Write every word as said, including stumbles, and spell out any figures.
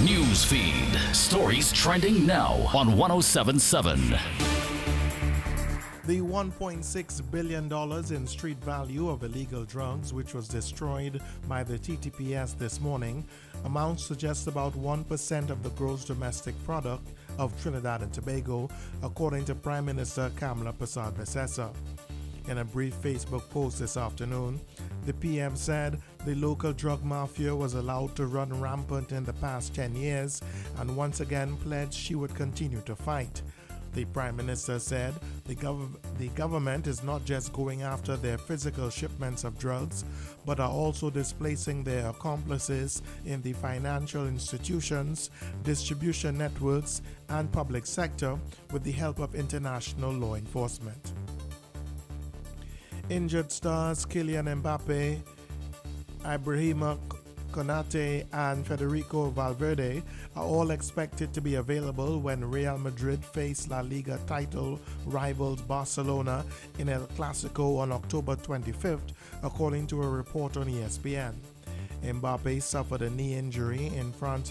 News feed. Stories trending now on one oh seven point seven. The one point six billion dollars in street value of illegal drugs, which was destroyed by the T T P S this morning, amounts to just about one percent of the gross domestic product of Trinidad and Tobago, according to Prime Minister Kamla Persad-Bissessar. In a brief Facebook post this afternoon, the P M said the local drug mafia was allowed to run rampant in the past ten years and once again pledged she would continue to fight. The Prime Minister said the, gov- the government is not just going after their physical shipments of drugs, but are also displacing their accomplices in the financial institutions, distribution networks, and public sector with the help of international law enforcement. Injured stars Kylian Mbappe, Ibrahima Konate and Federico Valverde are all expected to be available when Real Madrid face La Liga title rivals Barcelona in El Clasico on October twenty-fifth, according to a report on E S P N. Mbappe suffered a knee injury in France